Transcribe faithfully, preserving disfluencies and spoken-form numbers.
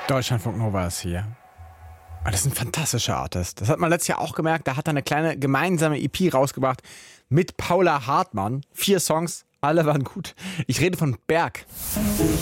Deutschlandfunk Nova ist hier. Ah, das ist ein fantastischer Artist. Das hat man letztes Jahr auch gemerkt. Da hat er eine kleine gemeinsame E P rausgebracht mit Paula Hartmann. Vier Songs, alle waren gut. Ich rede von Berg.